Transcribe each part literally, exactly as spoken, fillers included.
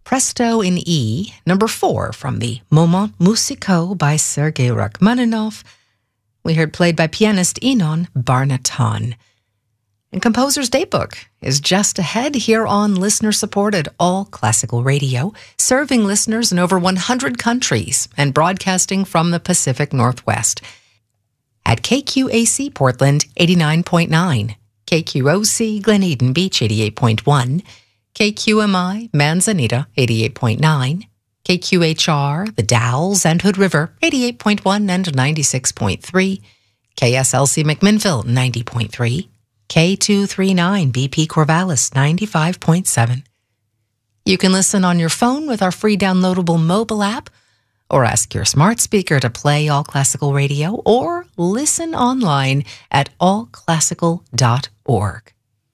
Presto in E, number four from the Moments Musicaux by Sergei Rachmaninoff. We heard played by pianist Enon Barnatan. And Composer's Datebook is just ahead here on listener-supported All Classical Radio, serving listeners in over one hundred countries and broadcasting from the Pacific Northwest. At K Q A C Portland, eighty-nine point nine, K Q O C Glen Eden Beach, eighty-eight point one, K Q M I Manzanita, eighty-eight point nine, K Q H R The Dalles and Hood River, eighty-eight point one and ninety-six point three, K S L C McMinnville, ninety point three, K two thirty-nine B P Corvallis, ninety-five point seven. You can listen on your phone with our free downloadable mobile app, or ask your smart speaker to play All Classical Radio, or listen online at all classical dot org.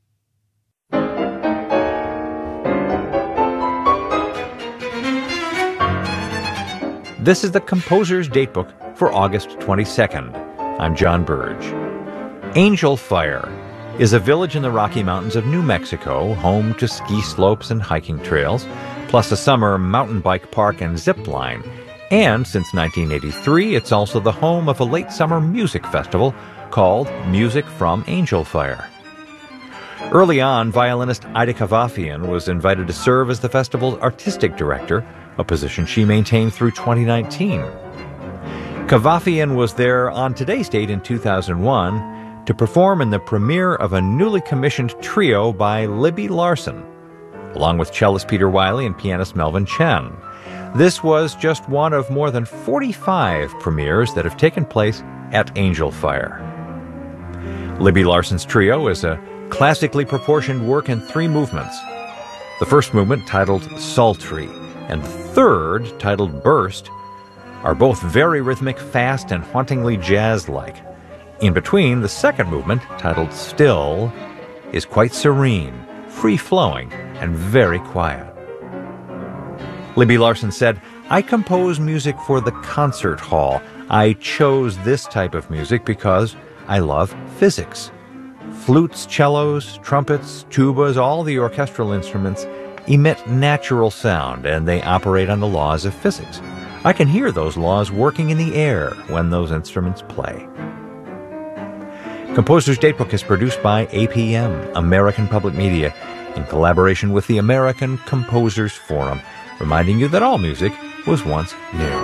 This is the Composer's Datebook for August twenty-second. I'm John Burge. Angel Fire is a village in the Rocky Mountains of New Mexico, home to ski slopes and hiking trails, plus a summer mountain bike park and zip line. And since nineteen eighty-three, it's also the home of a late summer music festival called Music from Angel Fire. Early on, violinist Ida Kavafian was invited to serve as the festival's artistic director, a position she maintained through twenty nineteen. Kavafian was there on today's date in two thousand one to perform in the premiere of a newly commissioned trio by Libby Larsen, along with cellist Peter Wiley and pianist Melvin Chen. This was just one of more than forty-five premieres that have taken place at Angel Fire. Libby Larsen's trio is a classically proportioned work in three movements. The first movement, titled Sultry, and the third, titled Burst, are both very rhythmic, fast, and hauntingly jazz-like. In between, the second movement, titled Still, is quite serene, free-flowing, and very quiet. Libby Larsen said, "I compose music for the concert hall. I chose this type of music because I love physics. Flutes, cellos, trumpets, tubas, all the orchestral instruments emit natural sound, and they operate on the laws of physics. I can hear those laws working in the air when those instruments play." Composer's Datebook is produced by A P M, American Public Media, in collaboration with the American Composers Forum, reminding you that all music was once new.